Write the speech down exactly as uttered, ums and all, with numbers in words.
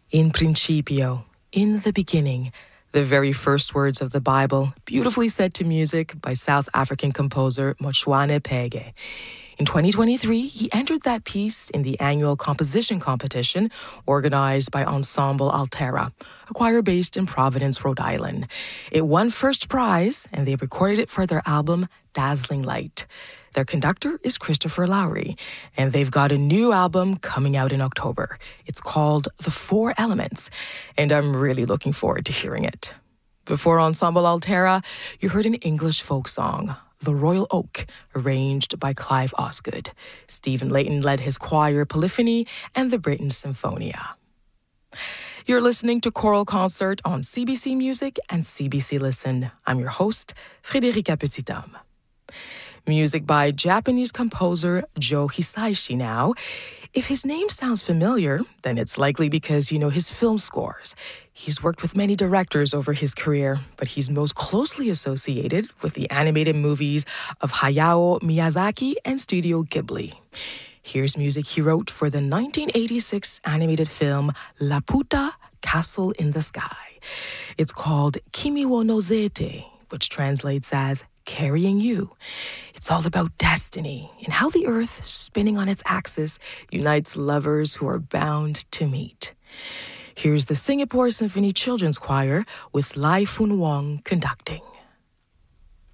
In principio, in the beginning, the very first words of the Bible, beautifully set to music by South African composer Motshwane Pege. In twenty twenty-three, he entered that piece in the annual composition competition organized by Ensemble Altera, a choir based in Providence, Rhode Island. It won first prize, and they recorded it for their album Dazzling Light. Their conductor is Christopher Lowry, and they've got a new album coming out in October. It's called The Four Elements, and I'm really looking forward to hearing it. Before Ensemble Altera, you heard an English folk song, The Royal Oak, arranged by Clive Osgood. Stephen Layton led his choir Polyphony and the Britten Symphonia. You're listening to Choral Concert on C B C Music and C B C Listen. I'm your host, Frédérica Petithomme. Music by Japanese composer Joe Hisaishi now. If his name sounds familiar, then it's likely because you know his film scores. He's worked with many directors over his career, but he's most closely associated with the animated movies of Hayao Miyazaki and Studio Ghibli. Here's music he wrote for the nineteen eighty-six animated film Laputa, Castle in the Sky. It's called Kimi wo Nozete, which translates as Carrying You. It's all about destiny and how the earth, spinning on its axis, unites lovers who are bound to meet. Here's the Singapore Symphony Children's Choir with Lai Fun Wong conducting.